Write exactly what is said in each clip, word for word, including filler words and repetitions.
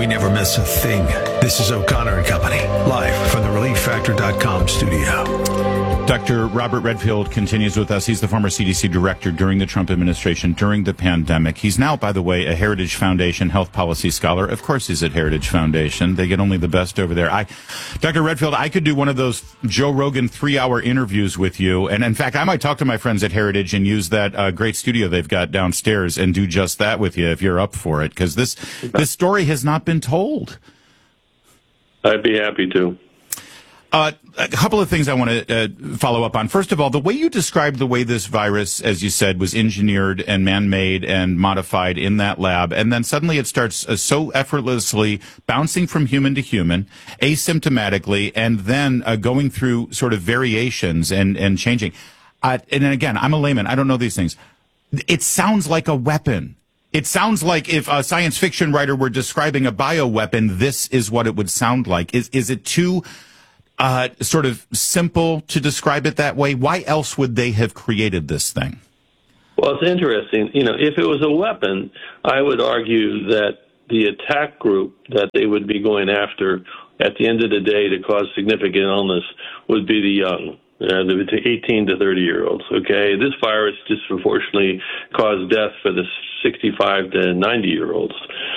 We never miss a thing. This is O'Connor and Company, live from the relief factor dot com studio. Doctor Robert Redfield continues with us. He's the former C D C director during the Trump administration, during the pandemic. He's now, by the way, a Heritage Foundation health policy scholar. Of course he's at Heritage Foundation. They get only the best over there. I, Doctor Redfield, I could do one of those Joe Rogan three-hour interviews with you. And, in fact, I might talk to my friends at Heritage and use that uh, great studio they've got downstairs and do just that with you if you're up for it, because this, this story has not been told. I'd be happy to. Uh, a couple of things I want to uh, follow up on. First of all, the way you described the way this virus, as you said, was engineered and man-made and modified in that lab, and then suddenly it starts uh, so effortlessly bouncing from human to human, asymptomatically, and then uh, going through sort of variations and, and changing. Uh, and again, I'm a layman. I don't know these things. It sounds like a weapon. It sounds like if a science fiction writer were describing a bioweapon, this is what it would sound like. Is, is it too... Uh, sort of simple to describe it that way? Why else would they have created this thing? Well, it's interesting. You know, if it was a weapon, I would argue that the attack group that they would be going after at the end of the day to cause significant illness would be the young. Uh, the eighteen to thirty year olds, okay? This virus disproportionately caused death for the sixty-five to ninety year olds.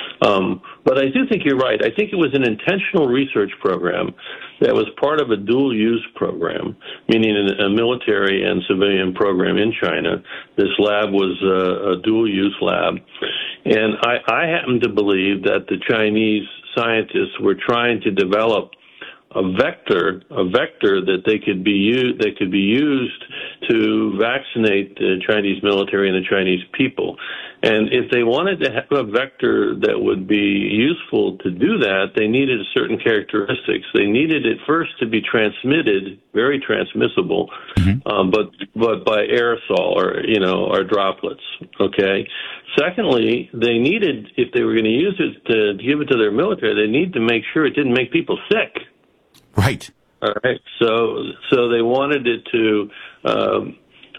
Um, but I do think you're right. I think it was an intentional research program that was part of a dual use program, meaning a military and civilian program in China. This lab was a, a dual use lab. And I, I happen to believe that the Chinese scientists were trying to develop a vector, a vector that they could be used, that could be used to vaccinate the Chinese military and the Chinese people. And if they wanted to have a vector that would be useful to do that, they needed certain characteristics. They needed it first to be transmitted, very transmissible, mm-hmm. um, but but by aerosol or you know or droplets. Okay. Secondly, they needed, if they were going to use it to give it to their military, they need to make sure it didn't make people sick. Right. All right. So, so they wanted it to um,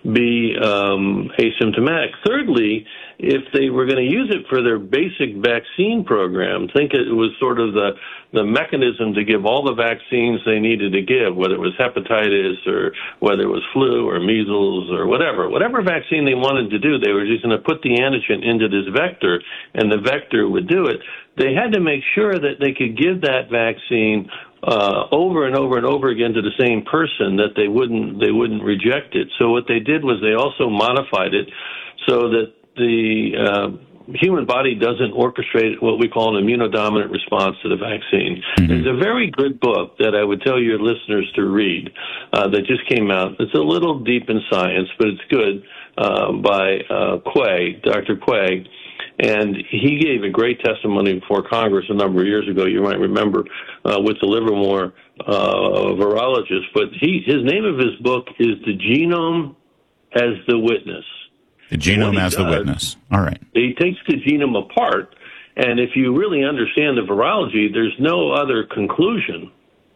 be um, asymptomatic. Thirdly, if they were going to use it for their basic vaccine program, think it was sort of the the mechanism to give all the vaccines they needed to give, whether it was hepatitis or whether it was flu or measles or whatever. Whatever vaccine they wanted to do, they were just going to put the antigen into this vector, and the vector would do it. They had to make sure that they could give that vaccine uh, over and over and over again to the same person, that they wouldn't they wouldn't reject it. So what they did was they also modified it so that the uh, human body doesn't orchestrate what we call an immunodominant response to the vaccine. Mm-hmm. There's a very good book that I would tell your listeners to read uh, that just came out. It's a little deep in science, but it's good, uh, by uh, Quay, Doctor Quay. And he gave a great testimony before Congress a number of years ago, you might remember, uh, with the Livermore uh, virologist. But he, his name of his book is The Genome as the Witness. The genome as the witness. All right. He takes the genome apart, and if you really understand the virology, there's no other conclusion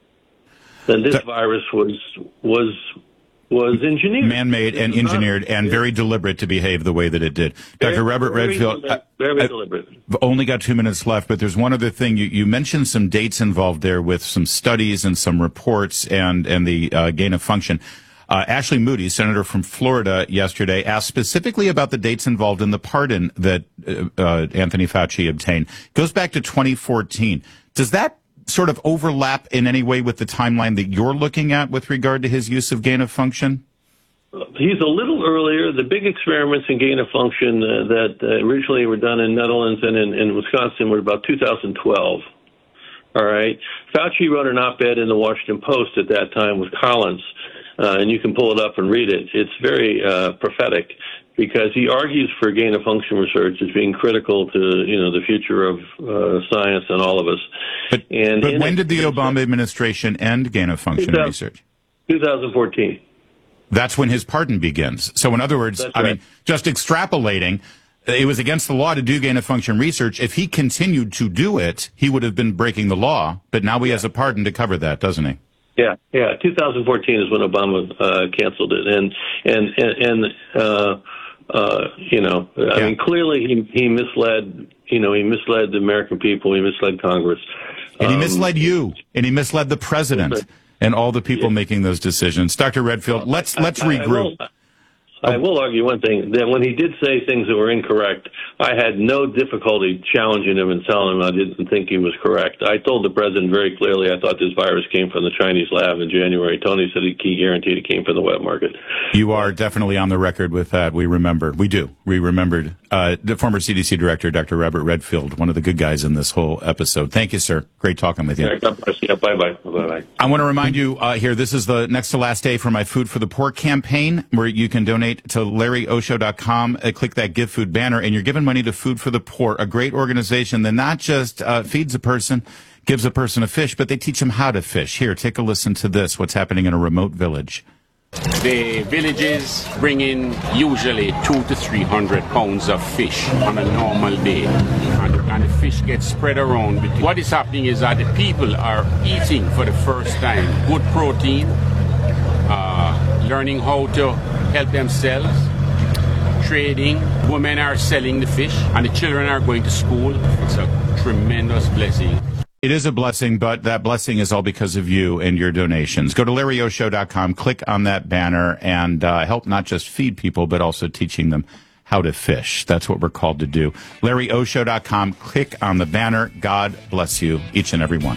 than this Th- virus was was was engineered, man-made and engineered, and very deliberate to behave the way that it did. Very, Doctor Robert very Redfield, deli- very I, deliberate. I've only got two minutes left, but there's one other thing. You, you mentioned some dates involved there with some studies and some reports and and the uh, gain of function. Uh, Ashley Moody, senator from Florida, yesterday asked specifically about the dates involved in the pardon that uh, uh, Anthony Fauci obtained. It goes back to twenty fourteen. Does that sort of overlap in any way with the timeline that you're looking at with regard to his use of gain of function? He's a little earlier. The big experiments in gain of function uh, that uh, originally were done in Netherlands and in, in Wisconsin were about two thousand twelve. All right. Fauci wrote an op-ed in the Washington Post at that time with Collins. Uh, and you can pull it up and read it. It's very uh, prophetic because he argues for gain-of-function research as being critical to, you know, the future of uh, science and all of us. But, and but when did the Obama administration end gain-of-function research? twenty fourteen. That's when his pardon begins. So in other words, That's I right. mean, just extrapolating, it was against the law to do gain-of-function research. If he continued to do it, he would have been breaking the law. But now he has a pardon to cover that, doesn't he? Yeah, yeah. two thousand fourteen is when Obama uh, canceled it, and and and, and uh, uh, you know, I yeah. mean, clearly he he misled You know, he misled the American people. He misled Congress. And he Um, misled you. And he misled the president and all the people Yeah. making those decisions. Doctor Redfield, let's let's I- I regroup. will- I will argue one thing, that when he did say things that were incorrect, I had no difficulty challenging him and telling him I didn't think he was correct. I told the president very clearly I thought this virus came from the Chinese lab in January. Tony said he, he guaranteed it came from the wet market. You are definitely on the record with that. We remember. We do. We remembered uh, the former C D C director, Doctor Robert Redfield, one of the good guys in this whole episode. Thank you, sir. Great talking with you. Yeah, God bless you. Bye-bye. Bye-bye. I want to remind you uh, here, this is the next to last day for my Food for the Poor campaign, where you can donate to larry osho dot com. Uh, click that Give Food banner, and you're giving money to Food for the Poor, a great organization that not just uh, feeds a person, gives a person a fish, but they teach them how to fish. Here, take a listen to this, what's happening in a remote village. The villages bring in usually two to three hundred pounds of fish on a normal day, and, and the fish gets spread around. What is happening is that the people are eating for the first time good protein, uh, learning how to help themselves, trading. Women are selling the fish, and the children are going to school. It's a tremendous blessing. It is a blessing, but that blessing is all because of you and your donations. Go to larry osho dot com, click on that banner, and uh, help not just feed people, but also teaching them how to fish. That's what we're called to do. larry osho dot com, click on the banner. God bless you, each and every one.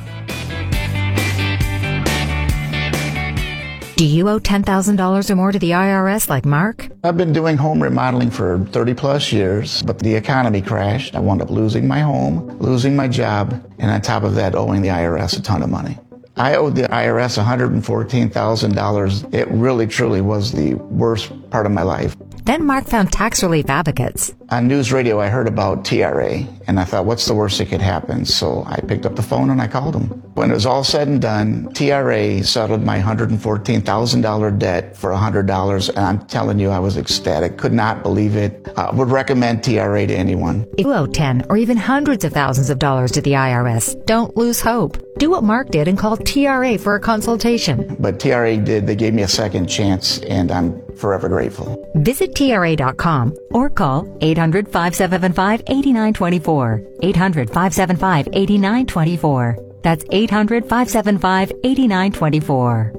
Do you owe ten thousand dollars or more to the I R S like Mark? I've been doing home remodeling for thirty plus years, but the economy crashed. I wound up losing my home, losing my job, and on top of that, owing the I R S a ton of money. I owed the I R S one hundred fourteen thousand dollars. It really, truly was the worst part of my life. Then Mark found tax relief advocates. On news radio, I heard about T R A, and I thought, what's the worst that could happen? So I picked up the phone and I called them. When it was all said and done, T R A settled my one hundred fourteen thousand dollars debt for one hundred dollars, and I'm telling you, I was ecstatic. Could not believe it. I would recommend T R A to anyone. If you owe ten or even hundreds of thousands of dollars to the I R S, don't lose hope. Do what Mark did and call T R A for a consultation. But T R A did. They gave me a second chance, and I'm forever grateful. Visit T R A dot com or call eight hundred, five seven five, eight nine two four. eight hundred, five seven five, eight nine two four. That's eight hundred, five seven five, eight nine two four.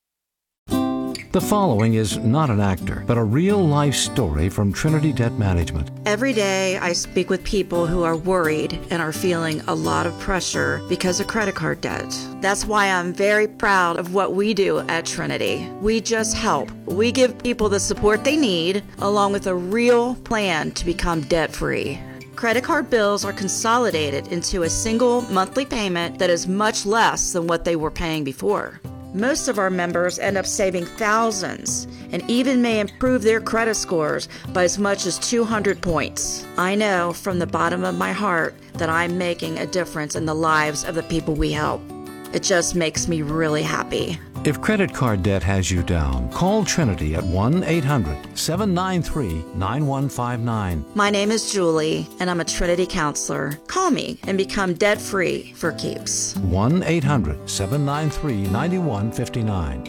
The following is not an actor, but a real-life story from Trinity Debt Management. Every day I speak with people who are worried and are feeling a lot of pressure because of credit card debt. That's why I'm very proud of what we do at Trinity. We just help. We give people the support they need, along with a real plan to become debt-free. Credit card bills are consolidated into a single monthly payment that is much less than what they were paying before. Most of our members end up saving thousands and even may improve their credit scores by as much as two hundred points. I know from the bottom of my heart that I'm making a difference in the lives of the people we help. It just makes me really happy. If credit card debt has you down, call Trinity at one eight hundred, seven nine three, nine one five nine. My name is Julie, and I'm a Trinity counselor. Call me and become debt-free for keeps. one eight hundred, seven nine three, nine one five nine.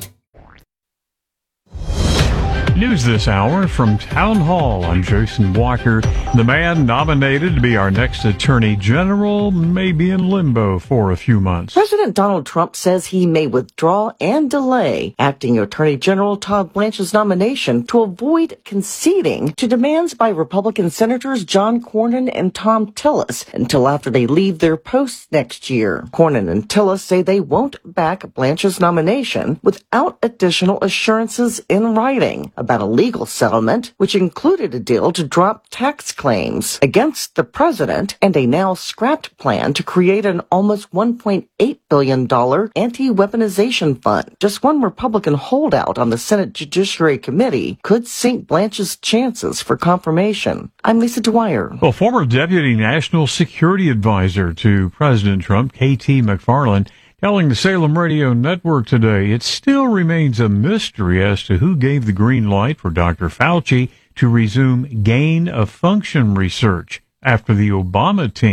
News this hour from Town Hall. I'm Jason Walker. The man nominated to be our next Attorney General may be in limbo for a few months. President Donald Trump says he may withdraw and delay Acting Attorney General Todd Blanche's nomination to avoid conceding to demands by Republican Senators John Cornyn and Thom Tillis until after they leave their posts next year. Cornyn and Tillis say they won't back Blanche's nomination without additional assurances in writing about a legal settlement, which included a deal to drop tax claims against the president and a now scrapped plan to create an almost one point eight billion dollars anti-weaponization fund. Just one Republican holdout on the Senate Judiciary Committee could sink Blanche's chances for confirmation. I'm Lisa Dwyer. Well, former Deputy National Security Advisor to President Trump, K T McFarland, telling the Salem Radio Network today it still remains a mystery as to who gave the green light for Doctor Fauci to resume gain-of-function research after the Obama team took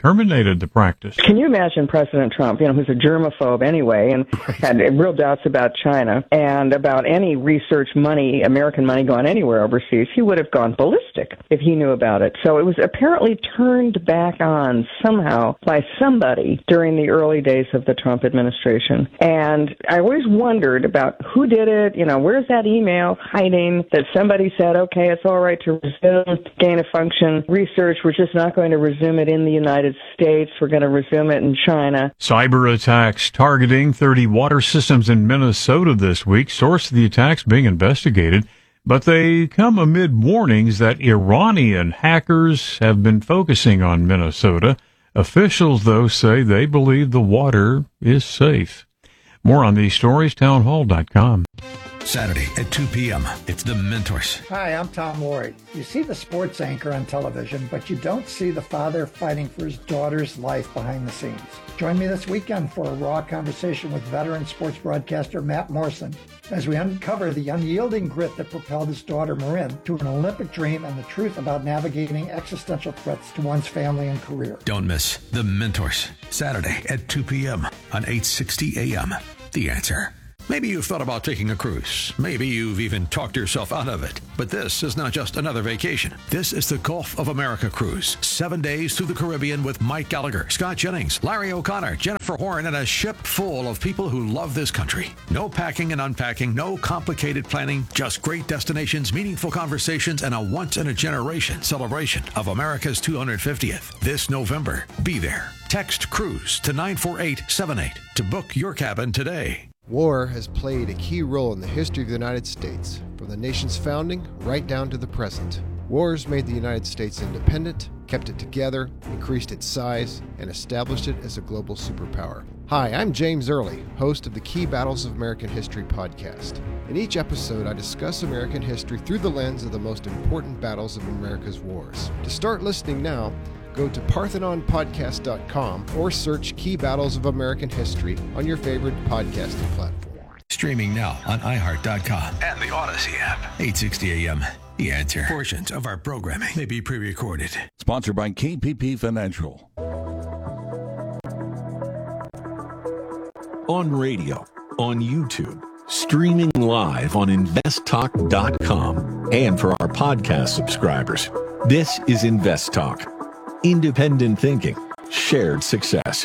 terminated the practice. Can you imagine President Trump, you know, who's a germaphobe anyway, and had real doubts about China and about any research money, American money going anywhere overseas? He would have gone ballistic if he knew about it. So it was apparently turned back on somehow by somebody during the early days of the Trump administration. And I always wondered about who did it, you know, where's that email hiding that somebody said, okay, it's all right to resume gain of function research. We're just not going to resume it in the United States. We're going to resume it in China. Cyber attacks targeting thirty water systems in Minnesota this week. Source of the attacks being investigated, but they come amid warnings that Iranian hackers have been focusing on Minnesota. Officials, though, say they believe the water is safe. More on these stories, town hall dot com. Saturday at two p.m. It's The Mentors. Hi, I'm Tom Lloyd. You see the sports anchor on television, but you don't see the father fighting for his daughter's life behind the scenes. Join me this weekend for a raw conversation with veteran sports broadcaster Matt Morrison as we uncover the unyielding grit that propelled his daughter Marin to an Olympic dream and the truth about navigating existential threats to one's family and career. Don't miss The Mentors. Saturday at two p.m. on eight sixty a.m. The Answer. Maybe you've thought about taking a cruise. Maybe you've even talked yourself out of it. But this is not just another vacation. This is the Gulf of America cruise. Seven days through the Caribbean with Mike Gallagher, Scott Jennings, Larry O'Connor, Jennifer Horn, and a ship full of people who love this country. No packing and unpacking, no complicated planning, just great destinations, meaningful conversations, and a once-in-a-generation celebration of America's two hundred fiftieth. This November, be there. Text CRUISE to nine four eight seven eight to book your cabin today. War has played a key role in the history of the United States, from the nation's founding right down to the present. Wars made the United States independent, kept it together, increased its size, and established it as a global superpower. Hi, I'm James Early, host of the Key Battles of American History podcast. In each episode, I discuss American history through the lens of the most important battles of America's wars. To start listening now, go to parthenon podcast dot com or search Key Battles of American History on your favorite podcasting platform. Streaming now on i heart dot com and the Odyssey app. eight sixty a.m. The Answer. Portions of our programming may be pre-recorded. Sponsored by K P P Financial. On radio, on YouTube, streaming live on invest talk dot com, and for our podcast subscribers. This is Invest Talk. Independent thinking, shared success.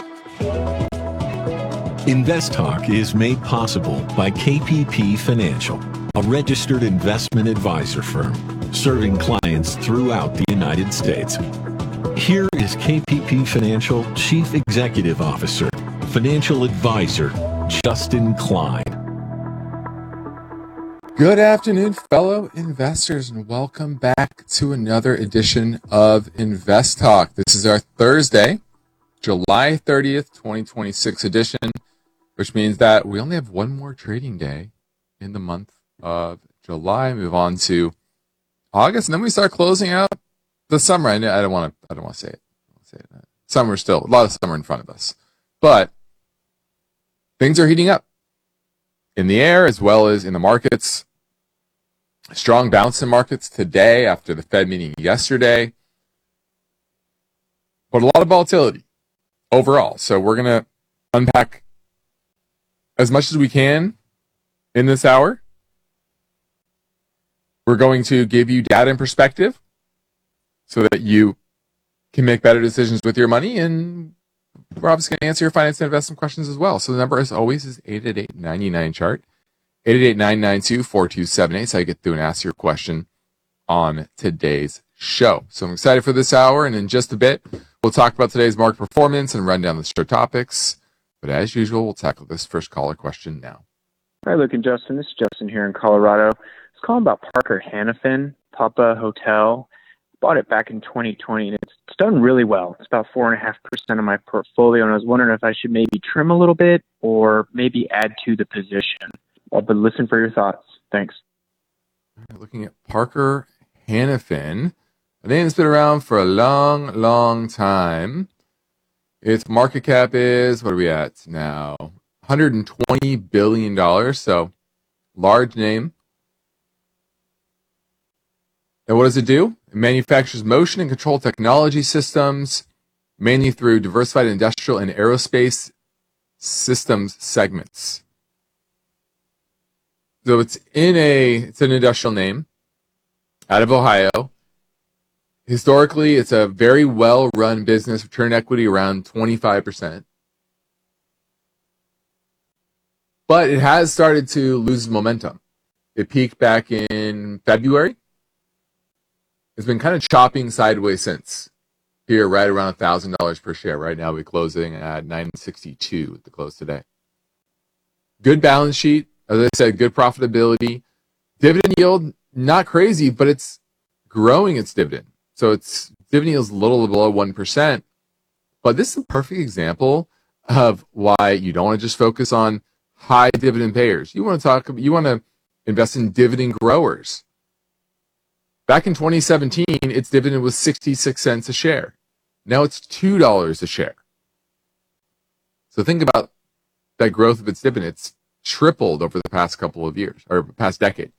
Invest Talk is made possible by K P P Financial, a registered investment advisor firm serving clients throughout the United States. Here is K P P Financial Chief Executive Officer, Financial Advisor, Justin Klein. Good afternoon, fellow investors, and welcome back to another edition of Invest Talk. This is our Thursday, July thirtieth, twenty twenty-six edition, which means that we only have one more trading day in the month of July. Move on to August, and then we start closing out the summer. I don't want to. I don't want to say it. I don't want to say it. Summer still a lot of summer in front of us, but things are heating up in the air as well as in the markets. Strong bounce in markets today after the Fed meeting yesterday, but a lot of volatility overall. So we're going to unpack as much as we can in this hour. We're going to give you data and perspective so that you can make better decisions with your money, and we're obviously going to answer your finance and investment questions as well. So the number, as always, is eight eight eight, nine nine, chart. eight eight eight, nine nine two, four two seven eight, so I get through and ask your question on today's show. So I'm excited for this hour, and in just a bit, we'll talk about today's market performance and run down the show topics. But as usual, we'll tackle this first caller question now. Hi, Luke and Justin. This is Justin here in Colorado. I was calling about Parker Hannifin, Papa Hotel. Bought it back in twenty twenty, and it's, it's done really well. It's about four point five percent of my portfolio, and I was wondering if I should maybe trim a little bit or maybe add to the position. Uh, but listen for your thoughts. Thanks. Looking at Parker Hannifin. I think it's been around for a long, long time. Its market cap is, what are we at now? one hundred twenty billion dollars, so large name. And what does it do? It manufactures motion and control technology systems mainly through diversified industrial and aerospace systems segments. So it's in a, it's an industrial name out of Ohio. Historically, it's a very well-run business, return equity around twenty-five percent. But it has started to lose momentum. It peaked back in February. It's been kind of chopping sideways since. Here, right around one thousand dollars per share. Right now, we're closing at nine sixty-two at the close today. Good balance sheet. As I said, good profitability. Dividend yield, not crazy, but it's growing its dividend. So its dividend yield is a little below one percent. But this is a perfect example of why you don't want to just focus on high dividend payers. You want to talk, you want to invest in dividend growers. Back in twenty seventeen, its dividend was sixty-six cents a share. Now it's two dollars a share. So think about that growth of its dividend. It's tripled over the past couple of years, or past decade.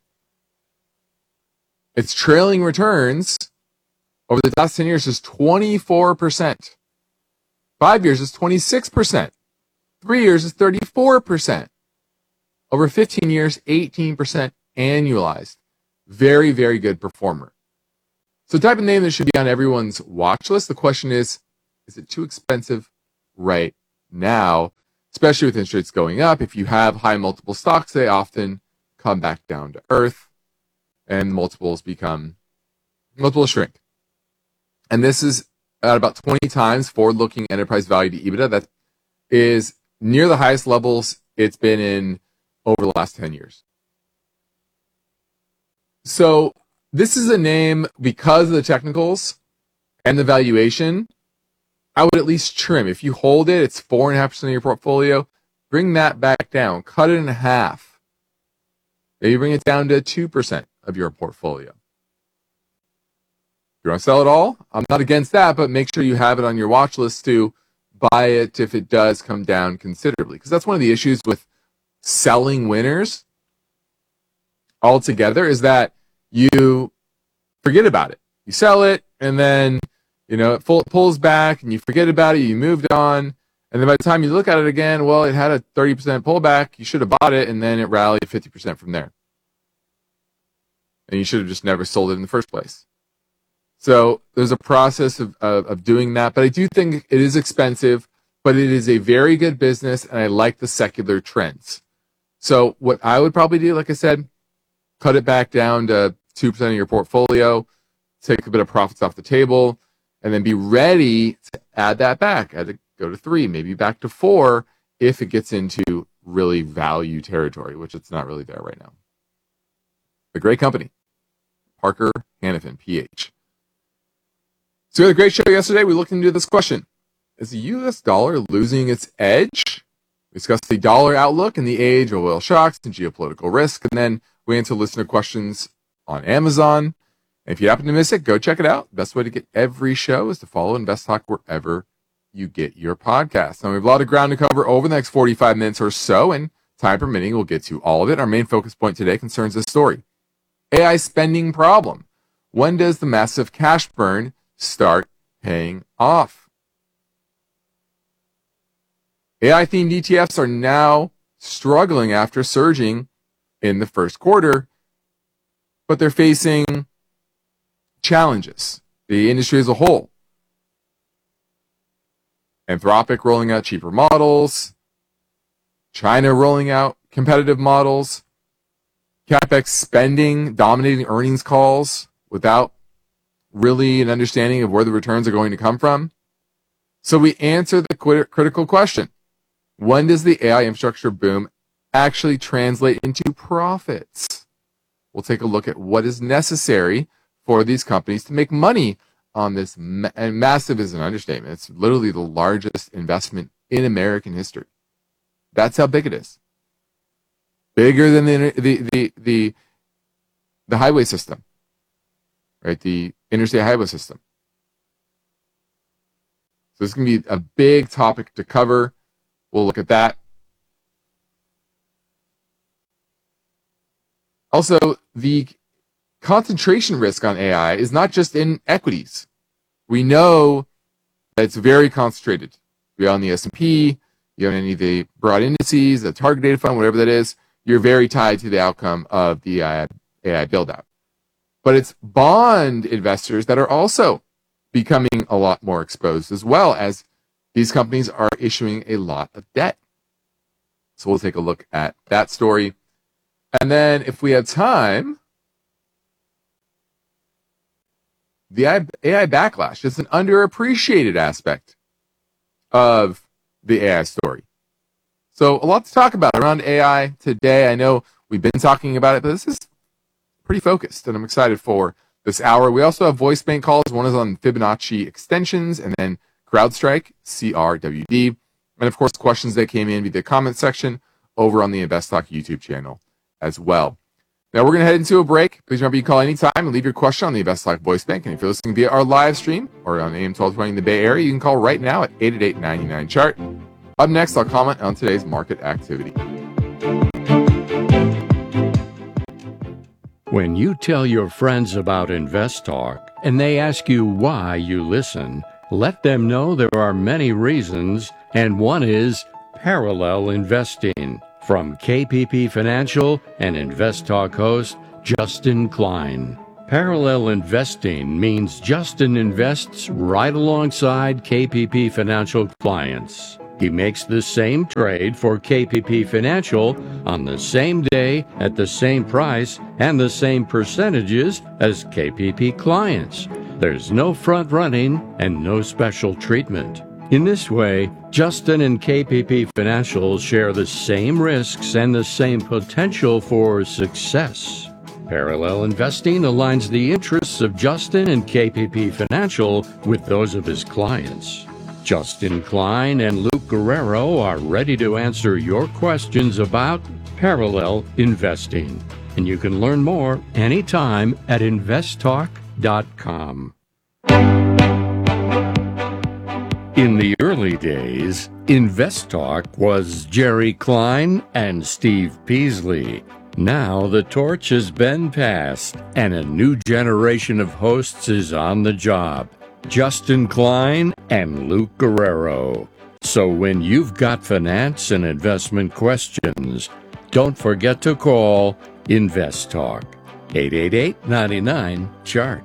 Its trailing returns over the last ten years is twenty-four percent. Five years is twenty-six percent. Three years is thirty-four percent. Over fifteen years, eighteen percent annualized. Very, very good performer. So type of name that should be on everyone's watch list. The question is, is it too expensive right now? Especially with interest rates going up. If you have high multiple stocks, they often come back down to earth and multiples become, multiples shrink. And this is at about twenty times forward-looking enterprise value to EBITDA. That is near the highest levels it's been in over the last ten years. So this is a name, because of the technicals and the valuation, I would at least trim. If you hold it, it's four point five percent of your portfolio. Bring that back down. Cut it in half. Maybe bring it down to two percent of your portfolio. If you want to sell it all, I'm not against that, but make sure you have it on your watch list to buy it if it does come down considerably. Because that's one of the issues with selling winners altogether, is that you forget about it. You sell it, and then, you know, it pull, pulls back, and you forget about it, you moved on, and then by the time you look at it again, well, it had a thirty percent pullback, you should have bought it, and then it rallied fifty percent from there. And you should have just never sold it in the first place. So there's a process of, of, of doing that, but I do think it is expensive, but it is a very good business, and I like the secular trends. So what I would probably do, like I said, cut it back down to two percent of your portfolio, take a bit of profits off the table, and then be ready to add that back. Add it, go to three, maybe back to four if it gets into really value territory, which it's not really there right now. A great company, Parker Hannifin, P H. So we had a great show yesterday. We looked into this question. Is the U S dollar losing its edge? We discussed the dollar outlook in the age of oil shocks and geopolitical risk, and then we answer listener questions on Amazon. And if you happen to miss it, go check it out. The best way to get every show is to follow Invest Talk wherever you get your podcast. Now, we have a lot of ground to cover over the next forty-five minutes or so, and time permitting, we'll get to all of it. Our main focus point today concerns this story. A I spending problem. When does the massive cash burn start paying off? A I-themed E T Fs are now struggling after surging in the first quarter, but they're facing challenges. The industry as a whole. Anthropic rolling out cheaper models, China rolling out competitive models, CapEx spending dominating earnings calls without really an understanding of where the returns are going to come from. So we answer the critical question. When does the A I infrastructure boom actually translate into profits? We'll take a look at what is necessary for these companies to make money on this. Ma- and massive is an understatement. It's literally the largest investment in American history. That's how big it is. Bigger than the the the the, the highway system, right? The interstate highway system. So this is going to be a big topic to cover. We'll look at that. Also, the concentration risk on A I is not just in equities. We know It's very concentrated. You're on the S and P, you own any of the broad indices, the target data fund, whatever that is, you're very tied to the outcome of the A I build-out. But it's bond investors that are also becoming a lot more exposed, as well as these companies are issuing a lot of debt. So we'll take a look at that story. And then if we have time, the A I backlash is an underappreciated aspect of the A I story. So a lot to talk about around A I today. I know we've been talking about it, but this is pretty focused, and I'm excited for this hour. We also have voice bank calls. One is on Fibonacci extensions, and then CrowdStrike, C R W D. And, of course, questions that came in via the comment section over on the InvestTalk YouTube channel as well. Now, we're going to head into a break. Please remember you can call anytime and leave your question on the InvestTalk voice bank. And if you're listening via our live stream or on A M twelve twenty in the Bay Area, you can call right now at eight eight eight, nine nine, chart. Up next, I'll comment on today's market activity. When you tell your friends about InvestTalk and they ask you why you listen, let them know there are many reasons, and one is parallel investing. From K P P Financial and InvestTalk host Justin Klein. Parallel investing means Justin invests right alongside K P P Financial clients. He makes the same trade for K P P Financial on the same day at the same price and the same percentages as K P P clients. There's no front running and no special treatment. In this way, Justin and K P P Financial share the same risks and the same potential for success. Parallel investing aligns the interests of Justin and K P P Financial with those of his clients. Justin Klein and Luke Guerrero are ready to answer your questions about parallel investing. And you can learn more anytime at invest talk dot com. In the early days, InvestTalk was Jerry Klein and Steve Peasley. Now the torch has been passed, and a new generation of hosts is on the job. Justin Klein and Luke Guerrero. So when you've got finance and investment questions, don't forget to call InvestTalk. eight eight eight, nine nine, chart.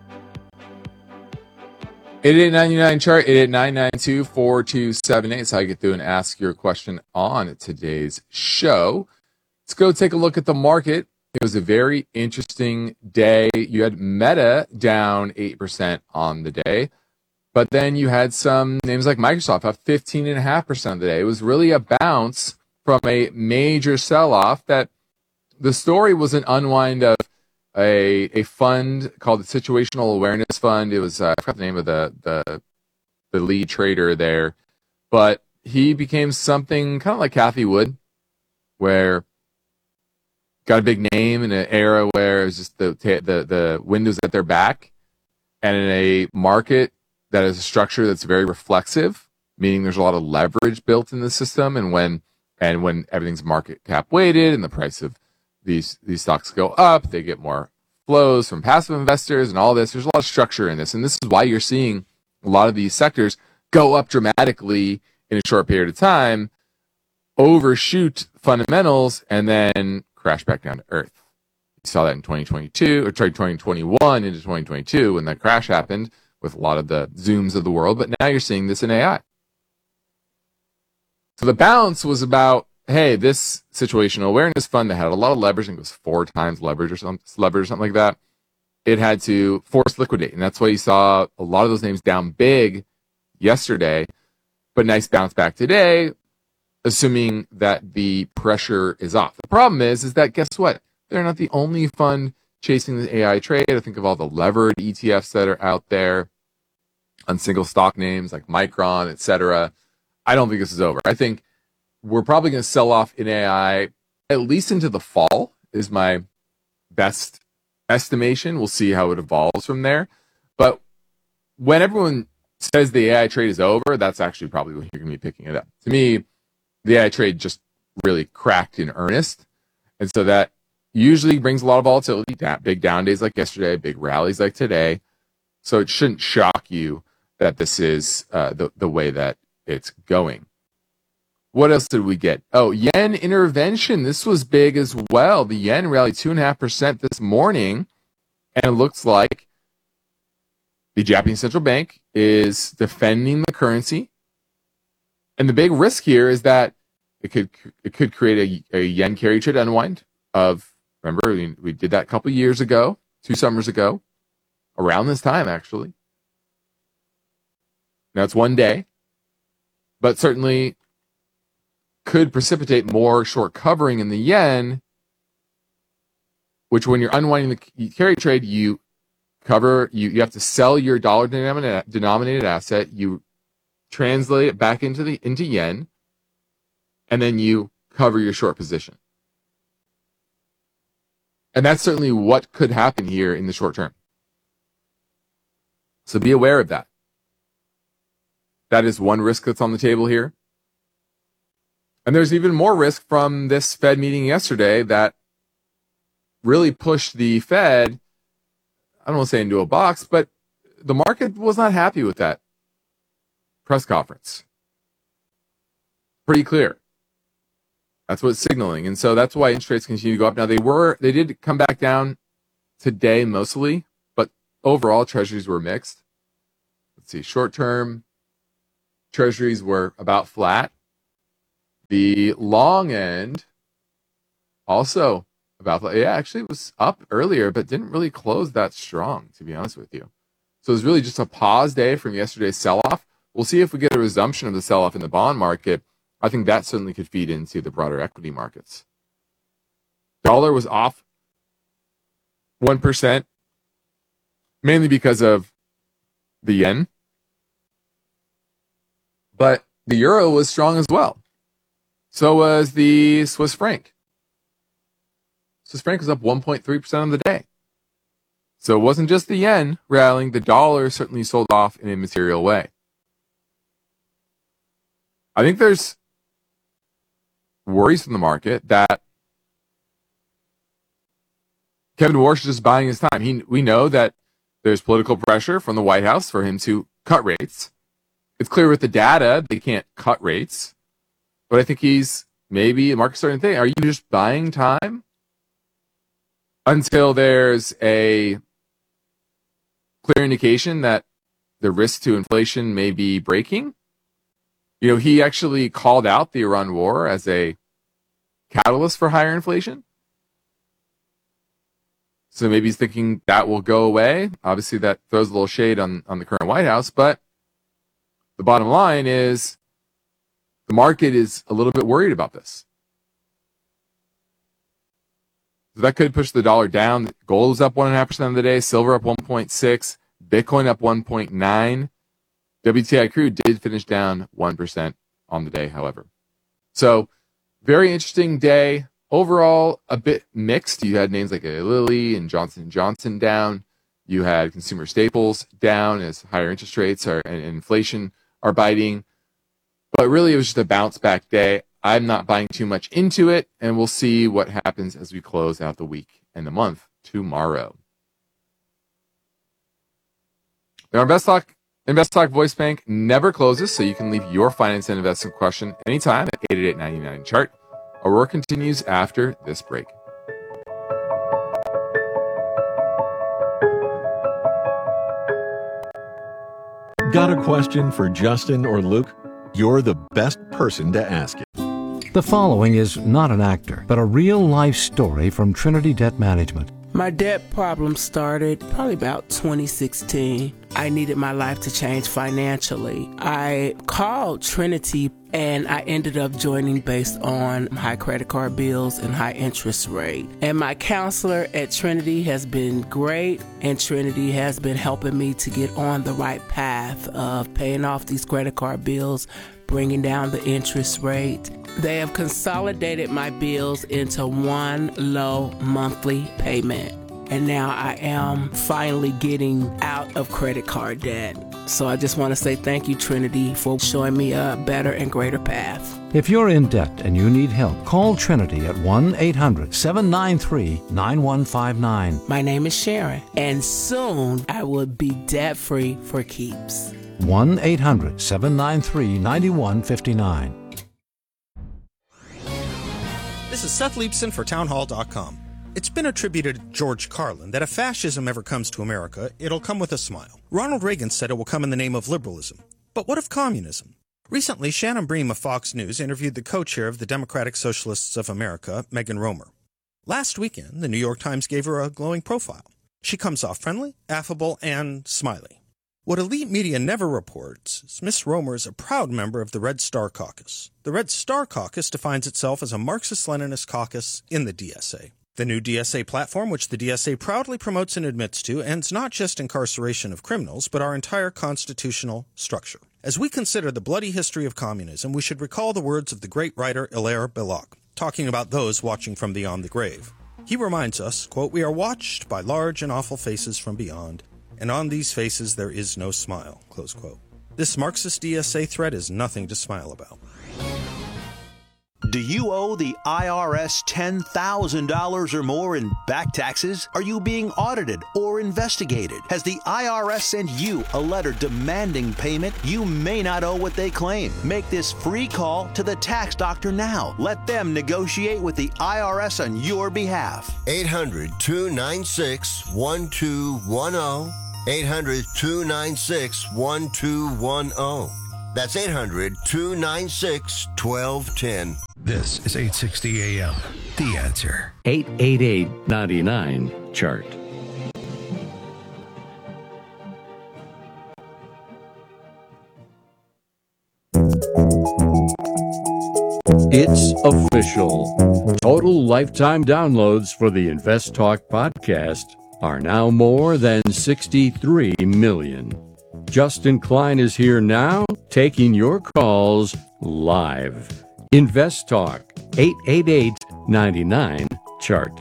eight eight eight, nine nine, chart, eight eight nine, nine two, four two seven eight. That's how you get through and ask your question on today's show. Let's go take a look at the market. It was a very interesting day. You had Meta down eight percent on the day, but then you had some names like Microsoft up fifteen point five percent of the day. It was really a bounce from a major sell-off that the story was an unwind of a a fund called the Situational Awareness Fund. It was, uh, I forgot the name of the, the, the lead trader there, but he became something kind of like Cathie Wood, where got a big name in an era where it was just the, the the windows at their back, and in a market that is a structure that's very reflexive, meaning there's a lot of leverage built in the system, and when and when everything's market cap weighted and the price of these these stocks go up, they get more flows from passive investors and all this. There's a lot of structure in this, and this is why you're seeing a lot of these sectors go up dramatically in a short period of time, overshoot fundamentals, and then crash back down to earth. You saw that in twenty twenty-two, or sorry, twenty twenty-one into twenty twenty-two when that crash happened with a lot of the Zooms of the world, but now you're seeing this in A I. So the bounce was about, hey, this situational awareness fund that had a lot of leverage, I think it was four times leverage or something, leverage or something like that, it had to force liquidate, and that's why you saw a lot of those names down big yesterday, but nice bounce back today, assuming that the pressure is off. The problem is, is that guess what? They're not the only fund chasing the A I trade. I think of all the levered E T Fs that are out there on single stock names like Micron, et cetera. I don't think this is over. I think we're probably going to sell off in A I at least into the fall is my best estimation. We'll see how it evolves from there. But when everyone says the A I trade is over, that's actually probably when you're going to be picking it up. To me, the A I trade just really cracked in earnest. And so that usually brings a lot of volatility, big down days like yesterday, big rallies like today. So it shouldn't shock you that this is uh, the, the way that it's going. What else did we get? Oh, yen intervention. This was big as well. The yen rallied two point five percent this morning, and it looks like the Japanese central bank is defending the currency. And the big risk here is that it could it could create a, a yen carry trade unwind of, remember, we, we did that a couple years ago, two summers ago, around this time, actually. Now, it's one day, but certainly could precipitate more short covering in the yen, which when you're unwinding the carry trade, you cover, you, you have to sell your dollar denominated, denominated asset, you translate it back into the into yen, and then you cover your short position. And that's certainly what could happen here in the short term. So be aware of that. That is one risk that's on the table here. And there's even more risk from this Fed meeting yesterday that really pushed the Fed, I don't want to say into a box, but the market was not happy with that press conference. Pretty clear. That's what it's signaling. And so that's why interest rates continue to go up. Now, they were, they did come back down today mostly, but overall treasuries were mixed. Let's see, short-term treasuries were about flat. The long end also about flat. Yeah, actually it was up earlier, but didn't really close that strong, to be honest with you. So it was really just a pause day from yesterday's sell-off. We'll see if we get a resumption of the sell-off in the bond market. I think that certainly could feed into the broader equity markets. Dollar was off one percent, mainly because of the yen. But the euro was strong as well. So was the Swiss franc. Swiss franc was up one point three percent on the day. So it wasn't just the yen rallying. The dollar certainly sold off in a material way. I think there's worries from the market that Kevin Warsh is just buying his time. He, we know that there's political pressure from the White House for him to cut rates. It's clear with the data they can't cut rates. But I think he's maybe the market's starting to think, are you just buying time until there's a clear indication that the risk to inflation may be breaking? You know, he actually called out the Iran war as a catalyst for higher inflation. So maybe he's thinking that will go away. Obviously, that throws a little shade on, on the current White House. But the bottom line is the market is a little bit worried about this. So that could push the dollar down. Gold is up one point five percent of the day. Silver up one point six. Bitcoin up one point nine. W T I crude did finish down one percent on the day, however. So, very interesting day. Overall, a bit mixed. You had names like Lilly and Johnson and Johnson down. You had consumer staples down as higher interest rates are, and inflation are biting. But really, it was just a bounce back day. I'm not buying too much into it, and we'll see what happens as we close out the week and the month tomorrow. Now, our Invest Talk Invest Talk Voice Bank never closes, so you can leave your finance and investment question anytime at eight eight eight, nine nine, chart. Our work continues after this break. Got a question for Justin or Luke? You're the best person to ask it. The following is not an actor, but a real-life story from Trinity Debt Management. My debt problem started probably about twenty sixteen. I needed my life to change financially. I called Trinity and I ended up joining based on high credit card bills and high interest rate. And my counselor at Trinity has been great, and Trinity has been helping me to get on the right path of paying off these credit card bills, bringing down the interest rate. They have consolidated my bills into one low monthly payment. And now I am finally getting out of credit card debt. So I just want to say thank you, Trinity, for showing me a better and greater path. If you're in debt and you need help, call Trinity at one eight hundred, seven nine three, nine one five nine. My name is Sharon, and soon I will be debt-free for keeps. one eight hundred seven nine three nine one five nine. This is Seth Leibson for townhall dot com. It's been attributed to George Carlin that if fascism ever comes to America, it'll come with a smile. Ronald Reagan said it will come in the name of liberalism. But what of communism? Recently, Shannon Bream of Fox News interviewed the co-chair of the Democratic Socialists of America, Megan Romer. Last weekend, the New York Times gave her a glowing profile. She comes off friendly, affable, and smiley. What elite media never reports is Miss Romer is a proud member of the Red Star Caucus. The Red Star Caucus defines itself as a Marxist-Leninist caucus in the D S A. The new D S A platform, which the D S A proudly promotes and admits to, ends not just incarceration of criminals, but our entire constitutional structure. As we consider the bloody history of communism, we should recall the words of the great writer Hilaire Belloc, talking about those watching from beyond the grave. He reminds us, quote, "We are watched by large and awful faces from beyond, and on these faces there is no smile," close quote. This Marxist D S A threat is nothing to smile about. Do you owe the I R S ten thousand dollars or more in back taxes? Are you being audited or investigated? Has the I R S sent you a letter demanding payment? You may not owe what they claim. Make this free call to the tax doctor now. Let them negotiate with the I R S on your behalf. eight hundred two nine six one two one zero. eight hundred two nine six one two one zero. That's eight hundred two nine six one two one zero. This is eight sixty A M. The Answer. eight eight eight, nine nine, chart. It's official. Total lifetime downloads for the Invest Talk podcast are now more than sixty-three million. Justin Klein is here now, taking your calls live. Invest Talk, eight eight eight, nine nine, chart.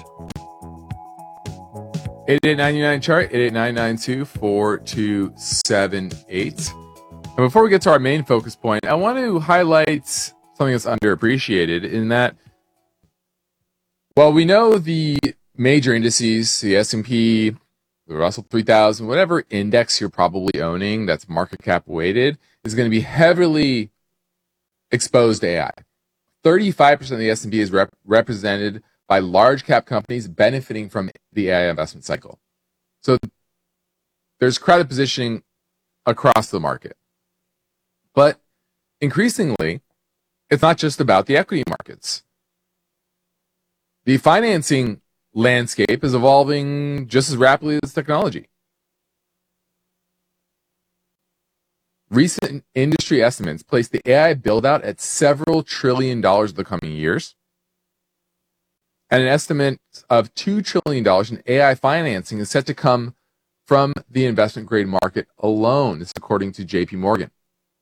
eight eight eight, nine nine, chart, eight eight nine nine two, four two seven eight. And before we get to our main focus point, I want to highlight something that's underappreciated in that, well, we know the major indices, the S and P, the Russell three thousand, whatever index you're probably owning that's market cap weighted, is going to be heavily exposed to A I. thirty-five percent of the S and P is rep- represented by large cap companies benefiting from the A I investment cycle. So there's credit positioning across the market. But increasingly, it's not just about the equity markets. The financing landscape is evolving just as rapidly as technology. Recent industry estimates place the A I build-out at several trillion dollars in the coming years, and an estimate of two trillion dollars in A I financing is set to come from the investment-grade market alone, this is according to J P Morgan.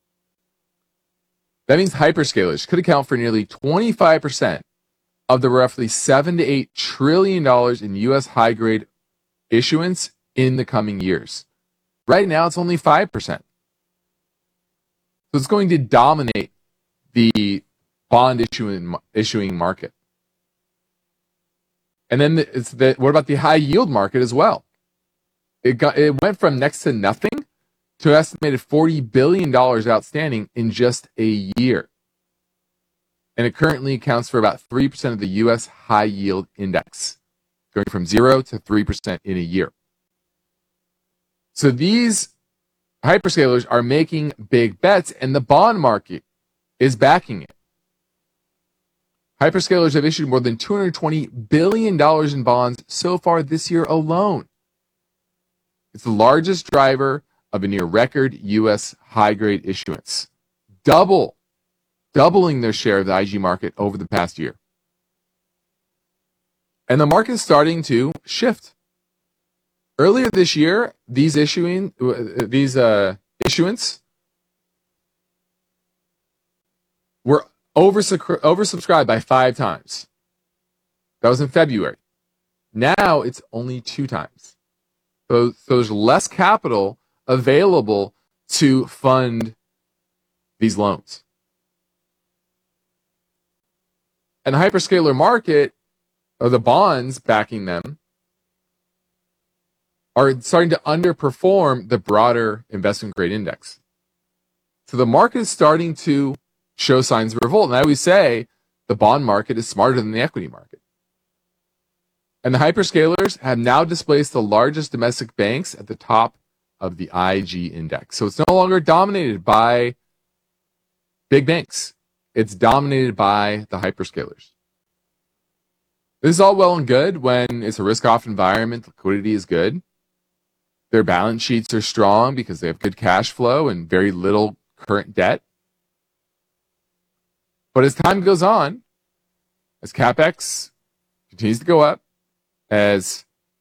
That means hyperscalers could account for nearly twenty-five percent of the roughly seven to eight trillion dollars in U S high-grade issuance in the coming years. Right now, it's only five percent. So it's going to dominate the bond issuing issuing market. And then the, it's the, what about the high yield market as well? It got it went from next to nothing to an estimated forty billion dollars outstanding in just a year. And it currently accounts for about three percent of the U S high yield index, going from zero to three percent in a year. So these hyperscalers are making big bets, and the bond market is backing it. Hyperscalers have issued more than two hundred twenty billion dollars in bonds so far this year alone. It's the largest driver of a near record U S high-grade issuance, double, doubling their share of the I G market over the past year. And the market is starting to shift. Earlier this year, these issuing these uh, issuance were oversubscribed by five times. That was in February. Now it's only two times. So, so there's less capital available to fund these loans. And the hyperscaler market, or the bonds backing them, are starting to underperform the broader investment grade index. So the market is starting to show signs of revolt. And I always say the bond market is smarter than the equity market. And the hyperscalers have now displaced the largest domestic banks at the top of the I G index. So it's no longer dominated by big banks. It's dominated by the hyperscalers. This is all well and good when it's a risk-off environment, liquidity is good. Their balance sheets are strong because they have good cash flow and very little current debt. But as time goes on, as CapEx continues to go up, as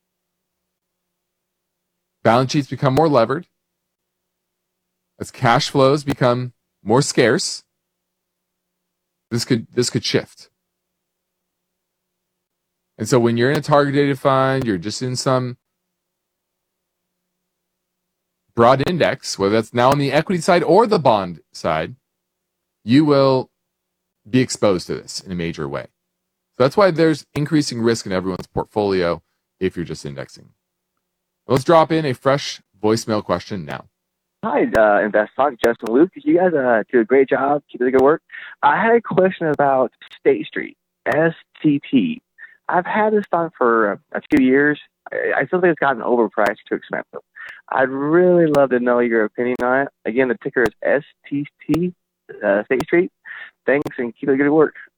balance sheets become more levered, as cash flows become more scarce, this could this could shift. And so when you're in a target-dated fund, you're just in some broad index, whether that's now on the equity side or the bond side, you will be exposed to this in a major way. So that's why there's increasing risk in everyone's portfolio if you're just indexing. Let's drop in a fresh voicemail question now. Hi, uh, Invest Talk, Justin Luke. You guys uh, do a great job. Keep up the good work. I had a question about State Street, S T T. I've had this stock for a, a few years. I, I still think it's gotten overpriced, too expensive. I'd really love to know your opinion on it. Again, the ticker is S T T, uh, State Street. Thanks, and keep up the good work.